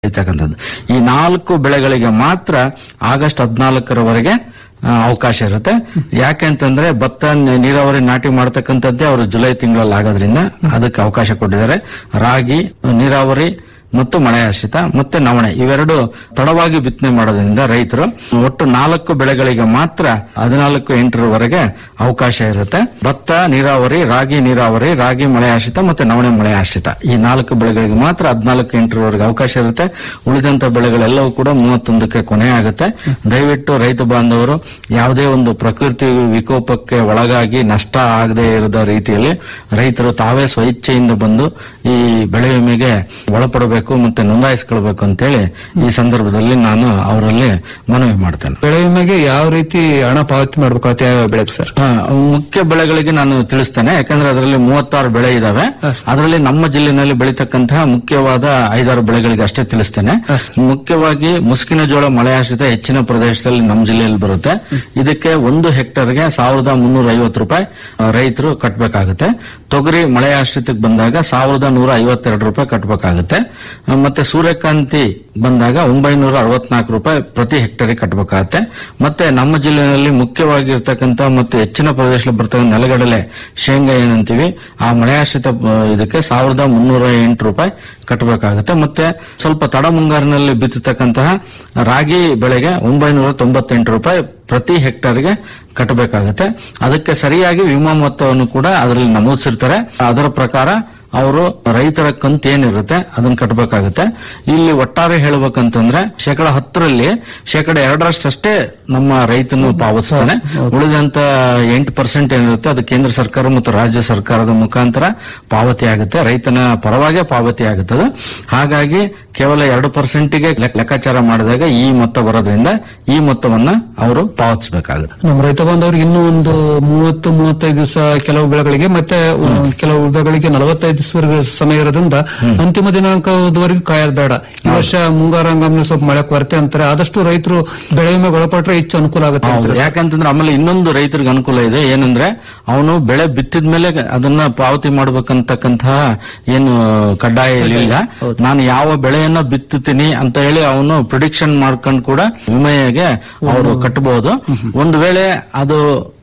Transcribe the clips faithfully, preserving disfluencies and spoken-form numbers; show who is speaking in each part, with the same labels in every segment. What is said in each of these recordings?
Speaker 1: ಇರ್ತಕ್ಕಂಥದ್ದು. ಈ ನಾಲ್ಕು ಬೆಳೆಗಳಿಗೆ ಮಾತ್ರ ಆಗಸ್ಟ್ ಹದಿನಾಲ್ಕರವರೆಗೆ ಅವಕಾಶ ಇರುತ್ತೆ. ಯಾಕೆಂತಂದ್ರೆ ಭತ್ತ ನೀರಾವರಿ ನಾಟಿ ಮಾಡ್ತಕ್ಕಂಥದ್ದೇ ಅವರು ಜುಲೈ ತಿಂಗಳಲ್ಲಿ ಆಗೋದ್ರಿಂದ ಅದಕ್ಕೆ ಅವಕಾಶ ಕೊಟ್ಟಿದ್ದಾರೆ. ರಾಗಿ ನೀರಾವರಿ ಮತ್ತು ಮಳೆಯಾಶ್ರಿತ ಮತ್ತೆ ನವಣೆ ಇವೆರಡು ತಡವಾಗಿ ಬಿತ್ತನೆ ಮಾಡೋದ್ರಿಂದ ರೈತರು ಒಟ್ಟು ನಾಲ್ಕು ಬೆಳೆಗಳಿಗೆ ಮಾತ್ರ ಹದಿನಾಲ್ಕು ಎಂಟರವರೆಗೆ ಅವಕಾಶ ಇರುತ್ತೆ. ಭತ್ತ ನೀರಾವರಿ, ರಾಗಿ ನೀರಾವರಿ, ರಾಗಿ ಮಳೆಯಾಶ್ರಿತ ಮತ್ತೆ ನವಣೆ ಮಳೆಯಾಶ್ರಿತ ಈ ನಾಲ್ಕು ಬೆಳೆಗಳಿಗೆ ಮಾತ್ರ ಹದಿನಾಲ್ಕು ಎಂಟರವರೆಗೆ ಅವಕಾಶ ಇರುತ್ತೆ. ಉಳಿದಂತ ಬೆಳೆಗಳೆಲ್ಲವೂ ಕೂಡ ಮೂವತ್ತೊಂದಕ್ಕೆ ಕೊನೆ ಆಗುತ್ತೆ. ದಯವಿಟ್ಟು ರೈತ ಬಾಂಧವರು ಯಾವುದೇ ಒಂದು ಪ್ರಕೃತಿ ವಿಕೋಪಕ್ಕೆ ಒಳಗಾಗಿ ನಷ್ಟ ಆಗದೆ ಇರದ ರೀತಿಯಲ್ಲಿ ರೈತರು ತಾವೇ ಸ್ವಇಚ್ಛೆಯಿಂದ ಬಂದು ಈ ಬೆಳೆ ವಿಮೆಗೆ ಒಳಪಡಬೇಕು ಮತ್ತೆ ನೋಂದಾಯಿಸಿಕೊಳ್ಬೇಕು ಅಂತೇಳಿ ಈ ಸಂದರ್ಭದಲ್ಲಿ ನಾನು ಅವರಲ್ಲಿ ಮನವಿ ಮಾಡ್ತೇನೆ.
Speaker 2: ಬೆಳೆ ವಿಮೆಗೆ ಯಾವ ರೀತಿ ಹಣ ಪಾವತಿ ಮಾಡಬೇಕಾಗುತ್ತೆ ಯಾವ ಬೆಳೆಗೆ ಸರ್?
Speaker 1: ಮುಖ್ಯ ಬೆಳೆಗಳಿಗೆ ನಾನು ತಿಳಿಸ್ತೇನೆ. ಯಾಕಂದ್ರೆ ಅದರಲ್ಲಿ ಮೂವತ್ತಾರು ಬೆಳೆ ಇದಾವೆ. ಅದರಲ್ಲಿ ನಮ್ಮ ಜಿಲ್ಲೆನಲ್ಲಿ ಬೆಳೀತಕ್ಕಂತಹ ಮುಖ್ಯವಾದ ಐದಾರು ಬೆಳೆಗಳಿಗೆ ಅಷ್ಟೇ ತಿಳಿಸ್ತೇನೆ. ಮುಖ್ಯವಾಗಿ ಮುಸ್ಕಿನ ಜೋಳ ಮಳೆಯಾಶ್ರಿತ ಹೆಚ್ಚಿನ ಪ್ರದೇಶದಲ್ಲಿ ನಮ್ಮ ಜಿಲ್ಲೆಯಲ್ಲಿ ಬರುತ್ತೆ. ಇದಕ್ಕೆ ಒಂದು ಹೆಕ್ಟರ್ಗೆ ಸಾವಿರದ ಮುನ್ನೂರ ಐವತ್ತು ರೂಪಾಯಿ ರೈತರು ಕಟ್ಟಬೇಕಾಗುತ್ತೆ. ತೊಗರಿ ಮಳೆಯಾಶ್ರಿತಕ್ಕೆ ಬಂದಾಗ ಸಾವಿರದ ನೂರ ಐವತ್ತೆರಡು ರೂಪಾಯಿ ಕಟ್ಟಬೇಕಾಗುತ್ತೆ. ಮತ್ತೆ ಸೂರ್ಯಕಾಂತಿ ಬಂದಾಗ ಒಂಬೈನೂರ ಅರವತ್ನಾಲ್ಕು ರೂಪಾಯಿ ಪ್ರತಿ ಹೆಕ್ಟರ್ಗೆ ಕಟ್ಟಬೇಕಾಗತ್ತೆ. ಮತ್ತೆ ನಮ್ಮ ಜಿಲ್ಲೆಯಲ್ಲಿ ಮುಖ್ಯವಾಗಿರ್ತಕ್ಕಂಥ ಮತ್ತು ಹೆಚ್ಚಿನ ಪ್ರದೇಶದಲ್ಲಿ ಬರ್ತಕ್ಕಂಥ ನೆಲಗಡಲೆ ಶೇಂಗಾ ಏನಂತೀವಿ ಆ ಮಳೆಯಾಶ್ರಿತ ಇದಕ್ಕೆ ಸಾವಿರದ ಮುನ್ನೂರ ಎಂಟು ರೂಪಾಯಿ ಕಟ್ಟಬೇಕಾಗುತ್ತೆ. ಮತ್ತೆ ಸ್ವಲ್ಪ ತಡ ಮುಂಗಾರಿನಲ್ಲಿ ಬಿತ್ತತಕ್ಕಂತಹ ರಾಗಿ ಬೆಳೆಗೆ ಒಂಬೈನೂರ ತೊಂಬತ್ತೆಂಟು ರೂಪಾಯಿ ಪ್ರತಿ ಹೆಕ್ಟರ್ಗೆ ಕಟ್ಟಬೇಕಾಗುತ್ತೆ. ಅದಕ್ಕೆ ಸರಿಯಾಗಿ ವಿಮಾ ಮೊತ್ತವನ್ನು ಕೂಡ ಅದರಲ್ಲಿ ನಮೂದಿಸಿರ್ತಾರೆ. ಅದರ ಪ್ರಕಾರ ಅವರು ರೈತರ ಕಂತು ಏನಿರುತ್ತೆ ಅದನ್ನ ಕಟ್ಟಬೇಕಾಗುತ್ತೆ. ಇಲ್ಲಿ ಒಟ್ಟಾರೆ ಹೇಳ್ಬೇಕಂತಂದ್ರೆ ಶೇಕಡ ಹತ್ತರಲ್ಲಿ ಶೇಕಡ ಎರಡರಷ್ಟೇ ನಮ್ಮ ರೈತನು ಪಾವತಿಸ್ತಾನೆ. ಉಳಿದಂತ ಎಂಟು ಪರ್ಸೆಂಟ್ ಏನಿರುತ್ತೆ ಅದು ಕೇಂದ್ರ ಸರ್ಕಾರ ಮತ್ತು ರಾಜ್ಯ ಸರ್ಕಾರದ ಮುಖಾಂತರ ಪಾವತಿ ಆಗುತ್ತೆ. ರೈತನ ಪರವಾಗಿ ಪಾವತಿ ಆಗುತ್ತದೆ. ಹಾಗಾಗಿ ಕೇವಲ ಎರಡು ಪರ್ಸೆಂಟ್ಗೆ ಲೆಕ್ಕಾಚಾರ ಮಾಡಿದಾಗ ಈ ಮೊತ್ತ ಬರೋದ್ರಿಂದ ಈ ಮೊತ್ತವನ್ನ ಅವರು ಪಾವತಿಸಬೇಕಾಗುತ್ತೆ.
Speaker 2: ನಮ್ಮ ರೈತ ಬಾಂಧವರಿಗೆ ಇನ್ನೂ ಒಂದು ಮೂವತ್ತು ಮೂವತ್ತೈದು ದಿವಸ ಕೆಲವು ಬೆಳೆಗಳಿಗೆ ಮತ್ತೆ ಕೆಲವು ಬೆಳೆಗಳಿಗೆ ನಲವತ್ತೈದು ದಿವಸ ಸಮಯ ಇರೋದ್ರಿಂದ ಅಂತಿಮ ದಿನಾಂಕದವರೆಗೂ ಕಾಯೋದು ಬೇಡ. ಈ ವರ್ಷ ಮುಂಗಾರು ಹಂಗಾಮಿನ ಸ್ವಲ್ಪ ಮಳೆ ಕೊರತೆ ಅಂತಾರೆ. ಆದಷ್ಟು ರೈತರು ಬೆಳೆ ವಿಮೆಗೆ ಒಳಪಟ್ರೆ ಹೆಚ್ಚು ಅನುಕೂಲ ಆಗುತ್ತೆ.
Speaker 1: ಯಾಕಂತಂದ್ರೆ ಆಮೇಲೆ ಇನ್ನೊಂದು ರೈತರಿಗೆ ಅನುಕೂಲ ಇದೆ. ಏನಂದ್ರೆ ಅವನು ಬೆಳೆ ಬಿತ್ತಿದ ಮೇಲೆ ಅದನ್ನ ಪಾವತಿ ಮಾಡ್ಬೇಕಂತಕ್ಕಂತಹ ಏನು ಕಡ್ಡಾಯ ಇಲ್ಲ. ನಾನು ಯಾವ ಬೆಳೆಯನ್ನ ಬಿತ್ತುತ್ತೀನಿ ಅಂತ ಹೇಳಿ ಅವನು ಪ್ರಿಡಿಕ್ಷನ್ ಮಾಡ್ಕೊಂಡು ಕೂಡ ವಿಮೆಗೆ ಅವರು ಕಟ್ಟಬಹುದು. ಒಂದು ವೇಳೆ ಅದು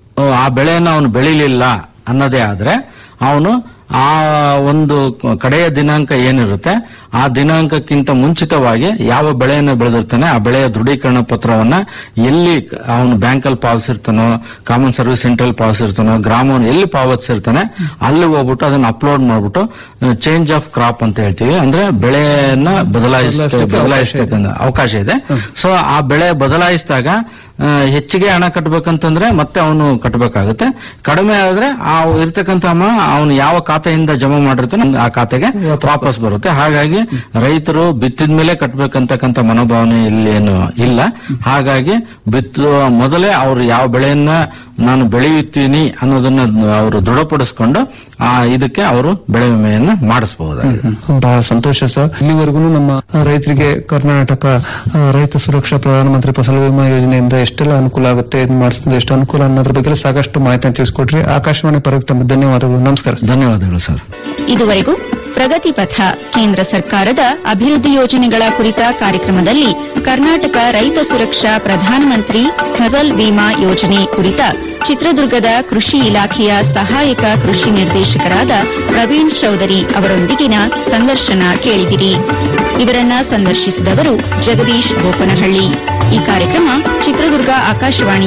Speaker 1: ಆ ಬೆಳೆಯನ್ನ ಅವನು ಬೆಳಿಲಿಲ್ಲ ಅನ್ನೋದೇ ಆದ್ರೆ ಅವನು ಆ ಒಂದು ಕಡೆಯ ದಿನಾಂಕ ಏನಿರುತ್ತೆ ಆ ದಿನಾಂಕಕ್ಕಿಂತ ಮುಂಚಿತವಾಗಿ ಯಾವ ಬೆಳೆಯನ್ನು ಬೆಳೆದಿರ್ತಾನೆ ಆ ಬೆಳೆಯ ದೃಢೀಕರಣ ಪತ್ರವನ್ನ ಎಲ್ಲಿ ಅವನು ಬ್ಯಾಂಕಲ್ಲಿ ಪಾವತಿಸಿರ್ತಾನೋ, ಕಾಮನ್ ಸರ್ವಿಸ್ ಸೆಂಟರ್ ಪಾವತಿಸಿರ್ತಾನೋ, ಗ್ರಾಮವನ್ನು ಎಲ್ಲಿ ಪಾವತಿಸಿರ್ತಾನೆ ಅಲ್ಲಿ ಹೋಗ್ಬಿಟ್ಟು ಅದನ್ನ ಅಪ್ಲೋಡ್ ಮಾಡ್ಬಿಟ್ಟು ಚೇಂಜ್ ಆಫ್ ಕ್ರಾಪ್ ಅಂತ ಹೇಳ್ತೀವಿ. ಅಂದ್ರೆ ಬೆಳೆಯನ್ನ ಬದಲಾಯಿಸ ಬದಲಾಯಿಸ್ತಕ್ಕಂಥ ಅವಕಾಶ ಇದೆ. ಸೊ ಆ ಬೆಳೆ ಬದಲಾಯಿಸಿದಾಗ ಹೆಚ್ಚಿಗೆ ಹಣ ಕಟ್ಟಬೇಕಂತಂದ್ರೆ ಮತ್ತೆ ಅವನು ಕಟ್ಟಬೇಕಾಗುತ್ತೆ. ಕಡಿಮೆ ಆದ್ರೆ ಆ ಇರ್ತಕ್ಕಂಥ ಹಣ ಅವನು ಯಾವ ಖಾತೆಯಿಂದ ಜಮಾ ಮಾಡಿರ್ತಾನೆ ಆ ಖಾತೆಗೆ ವಾಪಸ್ ಬರುತ್ತೆ. ಹಾಗಾಗಿ ರೈತರು ಬಿತ್ತಿದ ಮೇಲೆ ಕಟ್ಟಬೇಕಂತಕ್ಕಂಥ ಮನೋಭಾವನೆ ಇಲ್ಲಿ ಏನು ಇಲ್ಲ. ಹಾಗಾಗಿ ಬಿತ್ತುವ ಮೊದಲೇ ಅವರು ಯಾವ ಬೆಳೆಯನ್ನ ನಾನು ಬೆಳೆಯುತ್ತೀನಿ ಅನ್ನೋದನ್ನ ಅವರು ದೃಢಪಡಿಸ್ಕೊಂಡು ಆ ಇದಕ್ಕೆ ಅವರು ಬೆಳೆ ವಿಮೆಯನ್ನ ಮಾಡಿಸಬಹುದಾಗಿದೆ.
Speaker 2: ಬಹಳ ಸಂತೋಷ ಸರ್. ಇಲ್ಲಿವರೆಗೂ ನಮ್ಮ ರೈತರಿಗೆ ಕರ್ನಾಟಕ ರೈತ ಸುರಕ್ಷಾ ಪ್ರಧಾನಮಂತ್ರಿ ಫಸಲ್ ವಿಮಾ ಯೋಜನೆಯಿಂದ ಎಷ್ಟೆಲ್ಲ ಅನುಕೂಲ ಆಗುತ್ತೆ, ಇದು ಮಾಡಿಸಿದ್ರೆ ಎಷ್ಟು ಅನುಕೂಲ ಅನ್ನೋದ್ರ ಬಗ್ಗೆ ಸಾಕಷ್ಟು ಮಾಹಿತಿ ತಿಳಿಸ್ಕೊಟ್ರಿ. ಆಕಾಶವಾಣಿ ಪರವಾಗಿ ತಮ್ಮ ಧನ್ಯವಾದಗಳು. ನಮಸ್ಕಾರ.
Speaker 1: ಧನ್ಯವಾದಗಳು ಸರ್.
Speaker 3: ಇದುವರೆಗೂ ಪ್ರಗತಿ ಪಥ ಕೇಂದ್ರ ಸರ್ಕಾರದ ಅಭಿವೃದ್ಧಿ ಯೋಜನೆಗಳ ಕುರಿತ ಕಾರ್ಯಕ್ರಮದಲ್ಲಿ ಕರ್ನಾಟಕ ರೈತ ಸುರಕ್ಷಾ ಪ್ರಧಾನಮಂತ್ರಿ ಫಸಲ್ ವಿಮಾ ಯೋಜನೆ ಕುರಿತ ಚಿತ್ರದುರ್ಗದ ಕೃಷಿ ಇಲಾಖೆಯ ಸಹಾಯಕ ಕೃಷಿ ನಿರ್ದೇಶಕರಾದ ಪ್ರವೀಣ್ ಚೌಧರಿ ಅವರೊಂದಿಗಿನ ಸಂದರ್ಶನ ಕೇಳಿದಿರಿ. ಇವರನ್ನ ಸಂದರ್ಶಿಸಿದವರು ಜಗದೀಶ್ ಗೋಪನಹಳ್ಳಿ. ಈ ಕಾರ್ಯಕ್ರಮ ಚಿತ್ರದುರ್ಗ ಆಕಾಶವಾಣಿ